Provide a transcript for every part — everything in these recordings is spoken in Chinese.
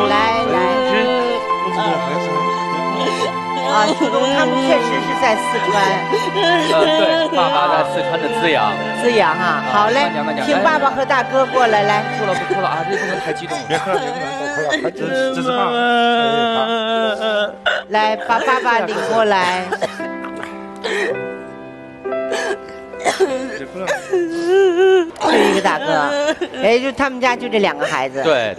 来，啊，初中他们确实是在四川。 对，爸爸在四川的资阳。 资阳啊，好嘞，请爸爸和大哥过来，来。 不哭了啊，这不能太激动了。 别哭了，这是爸。 来，把爸爸领过来。就一个大哥，哎，就他们家就这2个孩子。 对。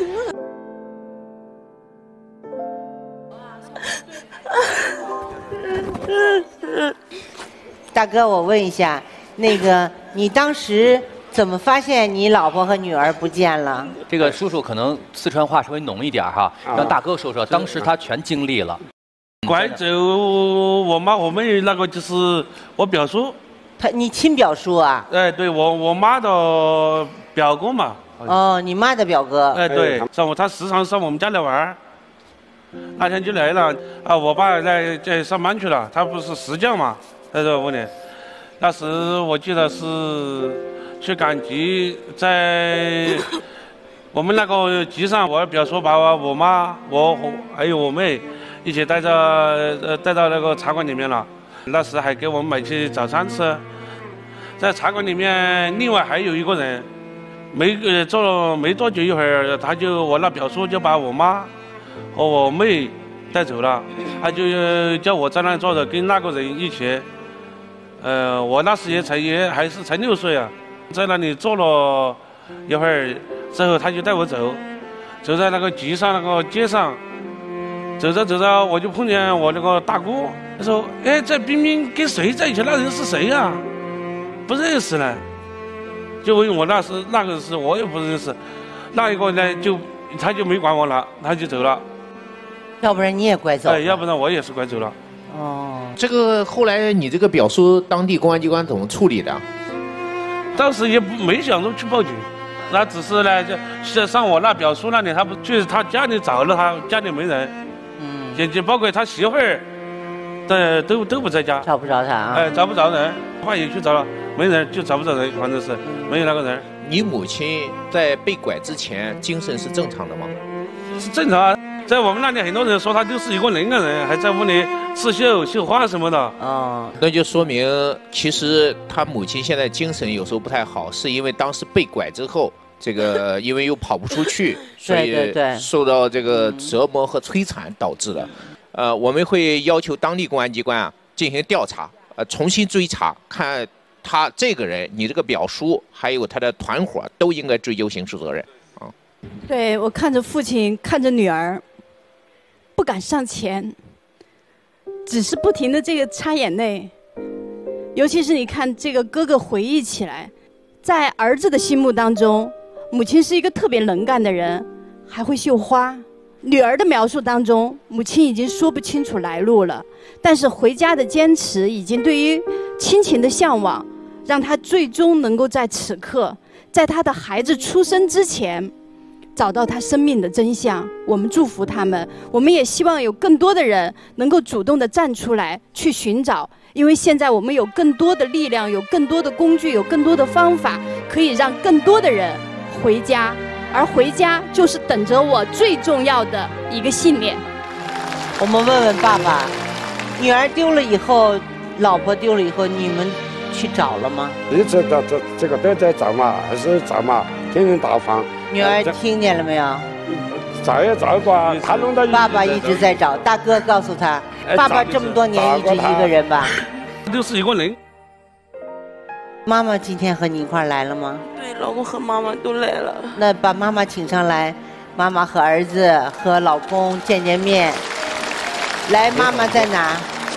大哥，我问一下，那个你当时怎么发现你老婆和女儿不见了？ 这个叔叔可能四川话稍微浓一点哈，让大哥说说当时他全经历了。 拐走我妈我妹那个就是我表叔。 你亲表叔啊？ 哎，对，我妈的表哥嘛。 哦，你妈的表哥。 哎，对，他时常上我们家来玩。那天就来了啊，我爸在上班去了，他不是石匠嘛，在这屋里。那时我记得是去赶集，在我们那个集上，我表叔把我妈、我还有我妹一起带到那个茶馆里面了。那时还给我们买去早餐吃。在茶馆里面，另外还有一个人，坐了没多久一会儿，我那表叔就把我妈和我妹带走了，他就叫我在那坐着跟那个人一起。我那时还是才6岁啊，在那里坐了一会儿之后，他就带我走在那个集上那个街上，走着，我就碰见我那个大姑，他说：“哎，这冰冰跟谁在一起？那人是谁呀？不认识呢。”就问我那个是我也不认识，那一个呢他就没管我了，他就走了。 要不然你也拐走？ 要不然我也是拐走了。 哦， 这个后来你这个表叔当地公安机关怎么处理的？ 当时也没想着去报警，那只是呢就上我那表叔那里，他不去他家里找了，他家里没人。就包括他媳妇儿，都不在家， 找不着他啊。 哎，找不着人，他也去找了，没人，就找不着人，反正是没有那个人。 你母亲在被拐之前精神是正常的吗？ 是正常啊，在我们那里很多人说他就是一个人还在屋里刺绣花什么的。 哦，那就说明其实他母亲现在精神有时候不太好，是因为当时被拐之后，这个因为又跑不出去，所以受到这个折磨和摧残导致的。我们会要求当地公安机关啊进行调查，重新追查，看他这个人，你这个表叔还有他的团伙都应该追究刑事责任啊。 对，我看着父亲，看着女儿，不敢上前，只是不停的这个擦眼泪。尤其是你看这个哥哥回忆起来，在儿子的心目当中，母亲是一个特别能干的人，还会绣花。女儿的描述当中，母亲已经说不清楚来路了，但是回家的坚持已经对于亲情的向往，让她最终能够在此刻，在她的孩子出生之前，找到她生命的真相。我们祝福他们，我们也希望有更多的人能够主动地站出来去寻找，因为现在我们有更多的力量，有更多的工具，有更多的方法，可以让更多的人回家。而回家就是等着我最重要的一个信念。 我们问问爸爸，女儿丢了以后，老婆丢了以后，你们去找了吗？ 一直这个都在找嘛，还是找嘛，天天打方。 女儿听见了没有？ 找也找过啊，他弄到。 爸爸一直在找，大哥告诉他，爸爸这么多年一直一个人吧。 就是一个人。 妈妈今天和你一块来了吗？ 对，老公和妈妈都来了。 那把妈妈请上来，妈妈和儿子和老公见面。来，妈妈在哪？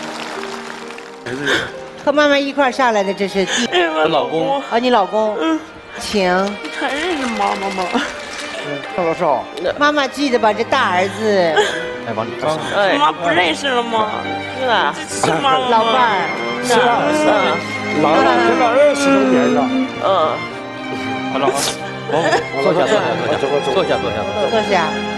和妈妈一块上来的，这是我老公。 啊，你老公。请。 你还认识妈妈吗？ 老少。 妈妈记得把这大儿子。 哎，往里放。 妈不认识了吗？ 是吧？ 这是妈妈。 老伴儿。 是啊。老了跟了20多年了。 好了，坐下。